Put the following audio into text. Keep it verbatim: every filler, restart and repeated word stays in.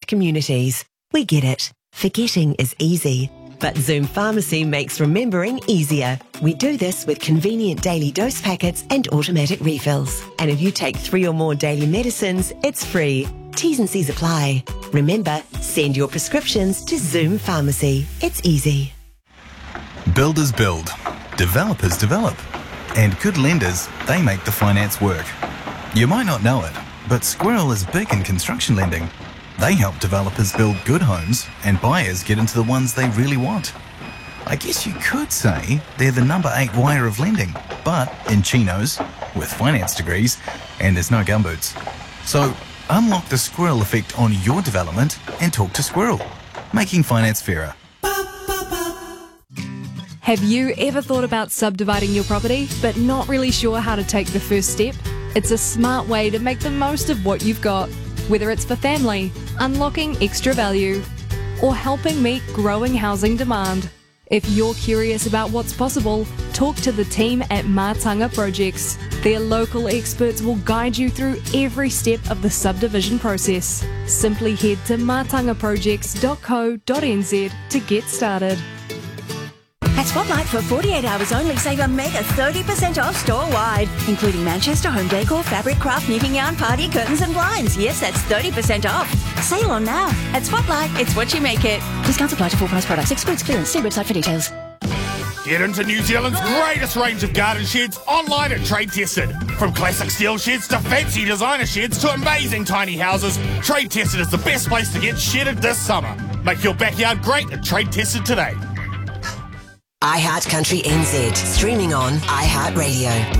communities. We get it. Forgetting is easy. But Zoom Pharmacy makes remembering easier. We do this with convenient daily dose packets and automatic refills. And if you take three or more daily medicines, it's free. T's and C's apply. Remember, send your prescriptions to Zoom Pharmacy. It's easy. Builders build. Developers develop. And good lenders, they make the finance work. You might not know it, but Squirrel is big in construction lending. They help developers build good homes and buyers get into the ones they really want. I guess you could say they're the number eight wire of lending, but in chinos, with finance degrees, and there's no gumboots. So unlock the Squirrel effect on your development and talk to Squirrel, making finance fairer. Have you ever thought about subdividing your property, but not really sure how to take the first step? It's a smart way to make the most of what you've got. Whether it's for family, unlocking extra value, or helping meet growing housing demand. If you're curious about what's possible, talk to the team at Mātanga Projects. Their local experts will guide you through every step of the subdivision process. Simply head to matanga projects dot co dot n z to get started. At Spotlight, for forty-eight hours only, save a mega thirty percent off store-wide, including Manchester home decor, fabric, craft, knitting yarn, party, curtains and blinds. Yes, that's thirty percent off. Sale on now. At Spotlight, it's what you make it. Discounts apply to full price products. Excludes clearance. See website for details. Get into New Zealand's greatest range of garden sheds online at Trade Tested. From classic steel sheds to fancy designer sheds to amazing tiny houses, Trade Tested is the best place to get shedded this summer. Make your backyard great at Trade Tested today. iHeart Country N Z, streaming on iHeartRadio.